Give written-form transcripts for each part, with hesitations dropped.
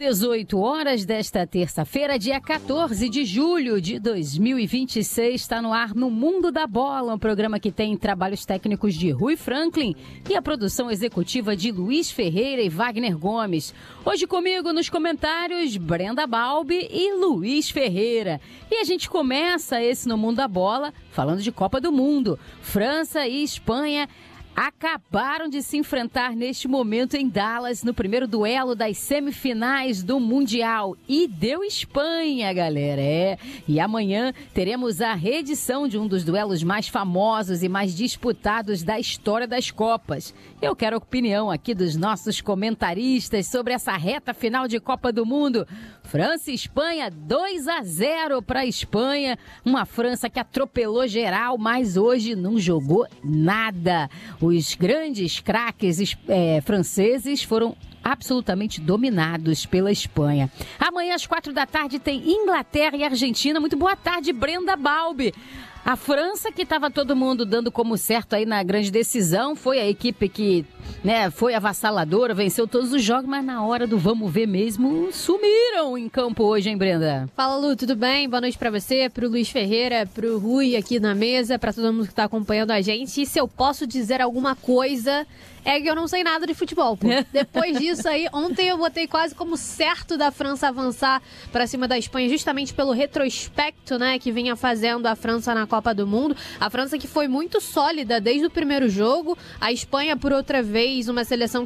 18 horas desta terça-feira, dia 14 de julho de 2026, está no ar No Mundo da Bola, um programa que tem trabalhos técnicos de Rui Franklin e a produção executiva de Luiz Ferreira e Wagner Gomes. Hoje comigo nos comentários, Brenda Balbi e Luiz Ferreira. E a gente começa esse No Mundo da Bola falando de Copa do Mundo. França e Espanha acabaram de se enfrentar neste momento em Dallas, no primeiro duelo das semifinais do Mundial. E deu Espanha, galera. E amanhã teremos a reedição de um dos duelos mais famosos e mais disputados da história das Copas. Eu quero a opinião aqui dos nossos comentaristas sobre essa reta final de Copa do Mundo. França e Espanha, 2-0 para a Espanha. Uma França que atropelou geral, mas hoje não jogou nada. Os grandes craques franceses foram absolutamente dominados pela Espanha. Amanhã às 4 da tarde tem Inglaterra e Argentina. Muito boa tarde, Brenda Balbi. A França, que estava todo mundo dando como certo aí na grande decisão, foi a equipe que foi avassaladora, venceu todos os jogos, mas na hora do vamos ver mesmo, sumiram em campo hoje, hein, Brenda? Fala, Lu, tudo bem? Boa noite pra você, pro Luiz Ferreira, pro Rui aqui na mesa, pra todo mundo que tá acompanhando a gente. E se eu posso dizer alguma coisa, é que eu não sei nada de futebol, pô. Depois disso aí, ontem eu botei quase como certo da França avançar pra cima da Espanha, justamente pelo retrospecto, que vinha fazendo a França na Copa do Mundo. A França que foi muito sólida desde o primeiro jogo, a Espanha, por outra vez, uma seleção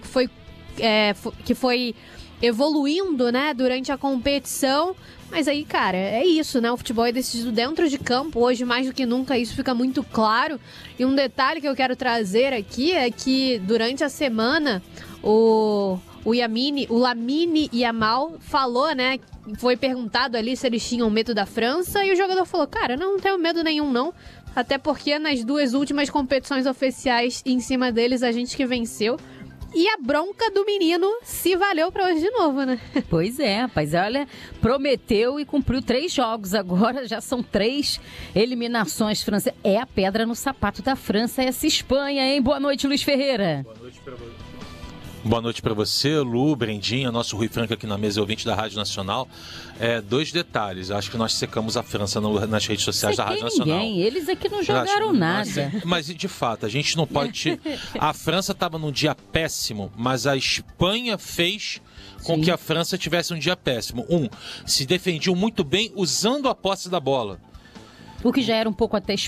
que foi evoluindo, durante a competição. Mas aí, cara, é isso, o futebol é decidido dentro de campo. Hoje, mais do que nunca, isso fica muito claro. E um detalhe que eu quero trazer aqui é que durante a semana o Lamine Yamal falou, foi perguntado ali se eles tinham medo da França, e o jogador falou, cara, eu não tenho medo nenhum, não. Até porque nas duas últimas competições oficiais em cima deles, a gente que venceu. E a bronca do menino se valeu pra hoje de novo, Pois é, rapaz, olha, prometeu e cumpriu 3 jogos, agora já são 3 eliminações francesas. É a pedra no sapato da França, essa Espanha, hein? Boa noite, Luiz Ferreira. Boa noite pra você. Boa noite para você, Lu, Brendinha, nosso Rui Franco aqui na mesa, ouvinte da Rádio Nacional. 2 detalhes, acho que nós secamos a França nas redes sociais da Rádio Nacional. Eles aqui não jogaram nada. Mas, de fato, a gente não pode... A França estava num dia péssimo, mas a Espanha fez com que a França tivesse um dia péssimo. Se defendiam muito bem usando a posse da bola. O que já era um pouco até